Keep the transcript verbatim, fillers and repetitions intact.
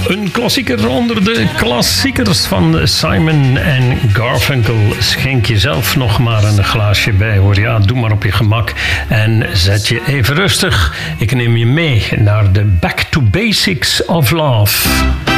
Een klassieker onder de klassiekers van Simon en Garfunkel. Schenk jezelf nog maar een glaasje bij, hoor. Ja, doe maar op je gemak en zet je even rustig. Ik neem je mee naar de Back to Basics of Love.